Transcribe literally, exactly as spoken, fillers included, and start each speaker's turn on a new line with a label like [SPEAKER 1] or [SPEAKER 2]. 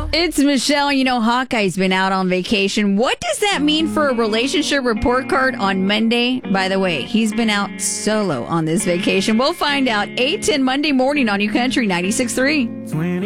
[SPEAKER 1] It's Michelle. You know, Hawkeye's been out on vacation. What does that mean for a relationship report card on Monday? By the way, he's been out solo on this vacation. We'll find out eight ten Monday morning on U Country ninety-six point three.